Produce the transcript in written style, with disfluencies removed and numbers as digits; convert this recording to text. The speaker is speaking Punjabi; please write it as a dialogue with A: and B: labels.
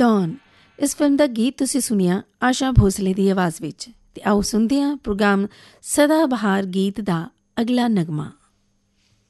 A: ਡੌਨ। ਇਸ ਫਿਲਮ ਦਾ ਗੀਤ ਤੁਸੀਂ ਸੁਣਿਆ ਆਸ਼ਾ ਭੋਸਲੇ ਦੀ ਆਵਾਜ਼ ਵਿੱਚ। ਅਤੇ ਆਓ ਸੁਣਦੇ ਹਾਂ ਪ੍ਰੋਗਰਾਮ ਸਦਾ ਬਹਾਰ ਗੀਤ ਦਾ ਅਗਲਾ ਨਗਮਾ।